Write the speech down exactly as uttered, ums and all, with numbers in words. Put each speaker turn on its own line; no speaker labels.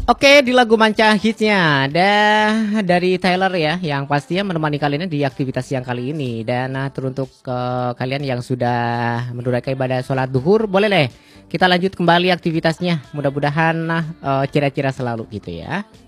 Oke, di lagu Manca Hitsnya ada dari Tyler ya, yang pastinya menemani kalian di aktivitas siang kali ini. Dan nah, teruntuk ke kalian yang sudah menunaikan ibadah sholat duhur, boleh deh kita lanjut kembali aktivitasnya. Mudah-mudahan nah, eh, cerah-cerah selalu gitu ya.